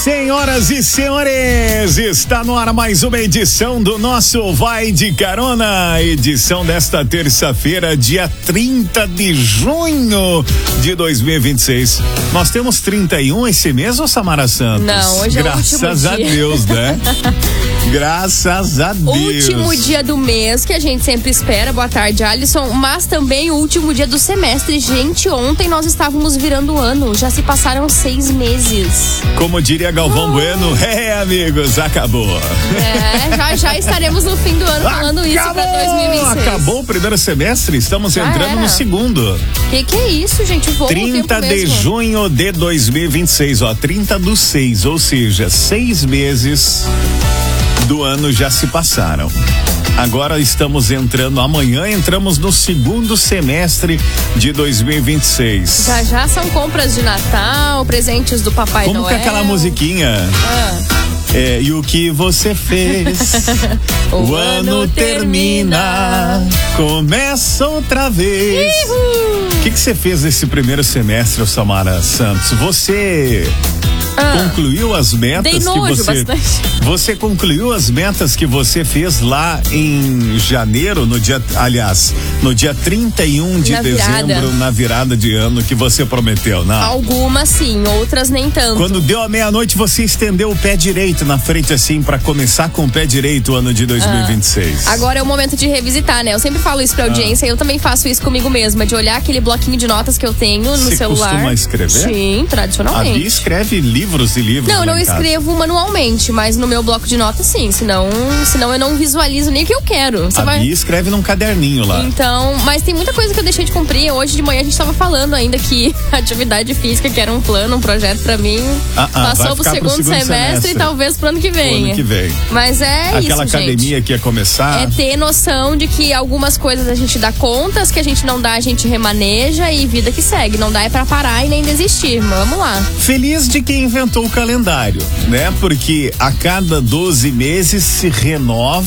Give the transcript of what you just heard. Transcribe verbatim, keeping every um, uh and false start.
Senhoras e senhores, está no ar mais uma edição do nosso Vai de Carona, edição desta terça-feira, dia trinta de junho de dois mil e vinte e seis. Nós temos trinta e um esse mês, ou Samara Santos? Não, hoje Graças é o último dia. a Deus, né? Graças a Deus. Último dia do mês, que a gente sempre espera. Boa tarde, Alisson. Mas também o último dia do semestre. Gente, ontem nós estávamos virando o ano. Já se passaram seis meses. Como diria Galvão oh. Bueno, é, amigos, acabou. É, já, já estaremos no fim do ano falando acabou. Isso pra dois mil e vinte e seis. Acabou o primeiro semestre, estamos já entrando era. no segundo. Que que é isso, gente? Voa trinta de junho de dois mil e vinte e seis, ó, trinta do seis, ou seja, seis meses do ano já se passaram. Agora estamos entrando, amanhã entramos no segundo semestre de dois mil e vinte e seis. Já já são compras de Natal, presentes do Papai Como Noel. Como que é aquela musiquinha? Ah. É, e o que você fez? o, o ano termina, começa outra vez. O que que você fez nesse primeiro semestre, Samara Santos? Você ah. concluiu as metas Dei nojo, que você bastante. Você concluiu as metas que você fez lá em janeiro, no dia, aliás, no dia trinta e um de na dezembro, virada. na virada de ano que você prometeu, não? Algumas sim, outras nem tanto. Quando deu a meia-noite, você estendeu o pé direito na frente assim para começar com o pé direito o ano de dois mil e vinte e seis. Ah. Agora é o momento de revisitar, né? Eu sempre falo isso pra audiência, ah. eu também faço isso comigo mesma, de olhar aquele bloquinho de notas que eu tenho no você celular. Você costuma escrever? Sim, tradicionalmente. A Bia escreve livros e livros. Não, eu não escrevo casa. manualmente, mas no meu bloco de notas sim, senão, senão eu não visualizo nem o que eu quero. Você a vai... Bia escreve num caderninho lá. Então, mas tem muita coisa que eu deixei de cumprir. Hoje de manhã a gente tava falando ainda que atividade física, que era um plano, um projeto pra mim, ah, ah, passou pro segundo, pro segundo semestre, semestre e talvez pro ano que vem. Pro ano que vem. Mas é Aquela isso, Aquela academia gente. que ia começar. É ter noção de que algumas coisas a gente dá contas, que a gente não dá, a gente remaneja e vida que segue. Não dá é pra parar e nem desistir. Vamos lá. Feliz de quem inventou o calendário, né? Porque a cada doze meses se renova